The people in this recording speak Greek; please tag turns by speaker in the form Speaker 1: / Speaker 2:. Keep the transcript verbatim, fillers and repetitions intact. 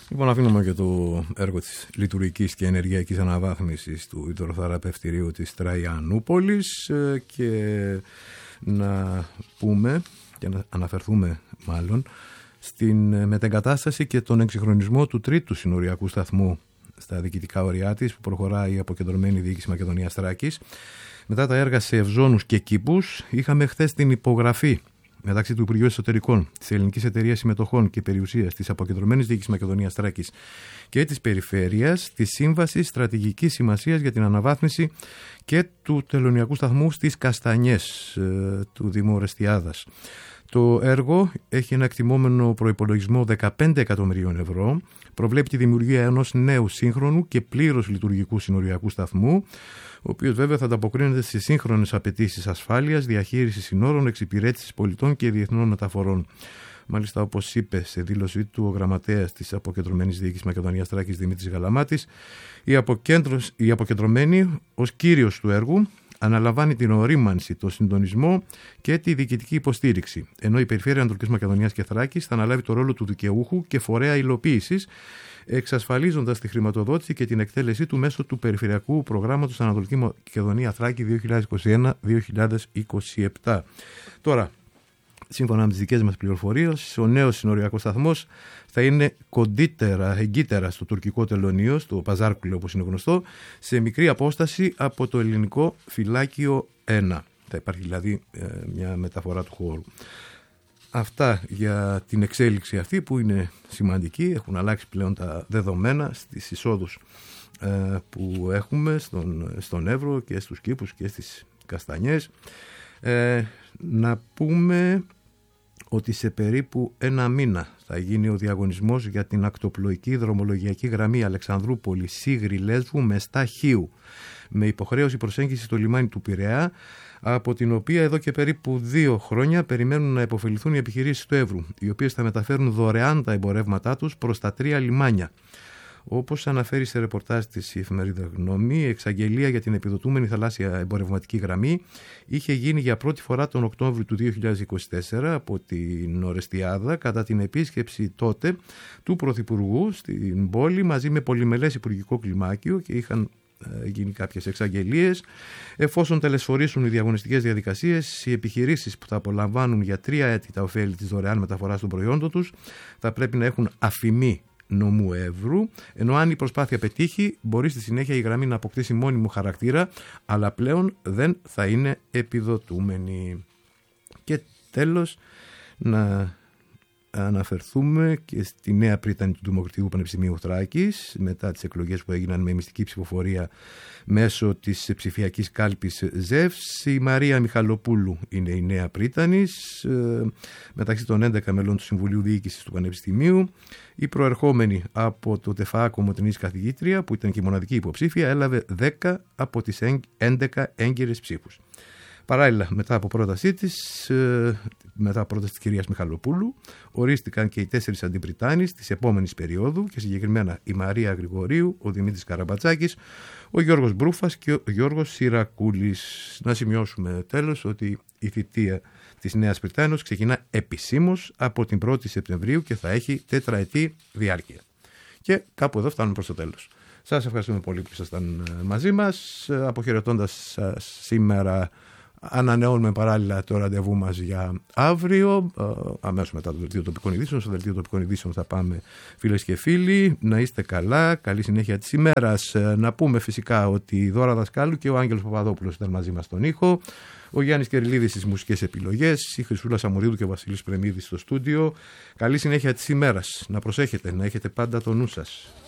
Speaker 1: Λοιπόν, αφήνουμε και το έργο της λειτουργικής και ενεργειακής αναβάθμισης του υδροθεραπευτηρίου της Τραϊανούπολης και να πούμε και να αναφερθούμε μάλλον στην μετεγκατάσταση και τον εξυγχρονισμό του τρίτου συνοριακού σταθμού στα διοικητικά ωριά της, που προχωράει η αποκεντρωμένη διοίκηση Μακεδονίας Θράκης. Μετά τα έργα σε ευζώνους και κήπους, είχαμε χθες την υπογραφή μεταξύ του Υπουργείου Εσωτερικών, της Ελληνικής Εταιρείας Συμμετοχών και Περιουσίας, της Αποκεντρωμένης Διοίκησης Μακεδονίας Θράκης και της Περιφέρειας της Σύμβασης Στρατηγικής Σημασίας για την αναβάθμιση και του τελωνιακού σταθμού στις Καστανιές ε, του Δήμου Ορεστιάδας. Το έργο έχει ένα εκτιμόμενο προϋπολογισμό δεκαπέντε εκατομμυρίων ευρώ, προβλέπει τη δημιουργία ενός νέου σύγχρονου και πλήρως λειτουργικού συνοριακού σταθμού, ο οποίος βέβαια θα ανταποκρίνεται στις σύγχρονες απαιτήσεις ασφάλειας, διαχείρισης συνόρων, εξυπηρέτησης πολιτών και διεθνών μεταφορών. Μάλιστα, όπως είπε σε δήλωσή του ο γραμματέας της Αποκεντρωμένης Διοίκησης Μακεδονίας Θράκης Δημήτρης Γαλαμάτης, η, η αποκεντρωμένη ως κύριος του έργου αναλαμβάνει την ορίμανση, το συντονισμό και τη διοικητική υποστήριξη, ενώ η Περιφέρεια Ανατολικής Μακεδονίας και Θράκης θα αναλάβει το ρόλο του δικαιούχου και φορέα υλοποίησης, εξασφαλίζοντας τη χρηματοδότηση και την εκτέλεσή του μέσω του Περιφερειακού Προγράμματος Ανατολική Μακεδονία Θράκη δύο χιλιάδες είκοσι ένα δύο χιλιάδες είκοσι επτά. Τώρα, σύμφωνα με τις δικές μας πληροφορίες, ο νέος συνοριακός σταθμός θα είναι κοντύτερα, εγκύτερα στο τουρκικό τελωνείο, στο Παζάρκουλο όπως είναι γνωστό, σε μικρή απόσταση από το ελληνικό φυλάκιο ένα. Θα υπάρχει δηλαδή ε, μια μεταφορά του χώρου. Αυτά για την εξέλιξη αυτή που είναι σημαντική. Έχουν αλλάξει πλέον τα δεδομένα στις εισόδους ε, που έχουμε στον, στον Εύρο και στους κήπους και στις Καστανιές. Ε, να πούμε ότι σε περίπου ένα μήνα θα γίνει ο διαγωνισμός για την ακτοπλοϊκή δρομολογιακή γραμμή Αλεξανδρούπολη Σίγρη Λέσβου Μεστά Χίου, με υποχρέωση προσέγγιση στο λιμάνι του Πειραιά, από την οποία εδώ και περίπου δύο χρόνια περιμένουν να υποφεληθούν οι επιχειρήσεις του Εύρου, οι οποίες θα μεταφέρουν δωρεάν τα εμπορεύματά τους προς τα τρία λιμάνια. Όπως αναφέρει σε ρεπορτάζ της η εφημερίδα Γνώμη, η εξαγγελία για την επιδοτούμενη θαλάσσια εμπορευματική γραμμή είχε γίνει για πρώτη φορά τον Οκτώβριο του δύο χιλιάδες είκοσι τέσσερα από την Ορεστιάδα κατά την επίσκεψη τότε του Πρωθυπουργού στην πόλη μαζί με πολυμελές υπουργικό κλιμάκιο, και είχαν γίνει κάποιες εξαγγελίες. Εφόσον τελεσφορήσουν οι διαγωνιστικές διαδικασίες, οι επιχειρήσεις που θα απολαμβάνουν για τρία έτη τα ωφέλη της δωρεάν μεταφοράς των προϊόντων τους θα πρέπει να έχουν αφημί νομού Εύρου, ενώ αν η προσπάθεια πετύχει μπορεί στη συνέχεια η γραμμή να αποκτήσει μόνιμο χαρακτήρα, αλλά πλέον δεν θα είναι επιδοτούμενη. Και τέλος να αναφερθούμε και στη νέα πρίτανη του Δημοκρατικού Πανεπιστημίου Θράκης μετά τις εκλογές που έγιναν με μυστική ψηφοφορία μέσω της ψηφιακής κάλπης ΖΕΒΣ. Η Μαρία Μιχαλοπούλου είναι η νέα πρίτανης ε, μεταξύ των έντεκα μελών του Συμβουλίου Διοίκησης του Πανεπιστημίου. Η προερχόμενη από το ΤΕΦΑ Κομοτηνής καθηγήτρια, που ήταν και η μοναδική υποψήφια, έλαβε δέκα από τις έντεκα έγκυρες ψήφους. Παράλληλα, μετά από πρότασή της, μετά από πρόταση της κυρίας Μιχαλοπούλου, ορίστηκαν και οι τέσσερις αντιπριτάνεις της επόμενης περίοδου, και συγκεκριμένα η Μαρία Γρηγορίου, ο Δημήτρης Καραμπατσάκης, ο Γιώργος Μπρούφας και ο Γιώργος Σιρακούλης. Να σημειώσουμε τέλος ότι η θητεία της νέας Πριτάνος ξεκινά επισήμως από την πρώτη Σεπτεμβρίου και θα έχει τετραετή διάρκεια. Και κάπου εδώ φτάνουμε προς το τέλος. Σας ευχαριστούμε πολύ που ήσασταν μαζί μας. Αποχαιρετώντας σας σήμερα, ανανεώνουμε παράλληλα το ραντεβού μας για αύριο, αμέσως μετά το δελτίο τοπικών ειδήσεων. Στο δελτίο τοπικών ειδήσεων θα πάμε, φίλες και φίλοι. Να είστε καλά, καλή συνέχεια της ημέρας. Να πούμε φυσικά ότι η Δώρα Δασκάλου και ο Άγγελος Παπαδόπουλος ήταν μαζί μας στον ήχο, ο Γιάννης Κεριλίδης στις μουσικές επιλογές, η Χρυσούλα Σαμουρίδου και ο Βασίλης Πρεμίδης στο στούντιο. Καλή συνέχεια της ημέρας. Να προσέχετε, να έχετε πάντα το νου σας.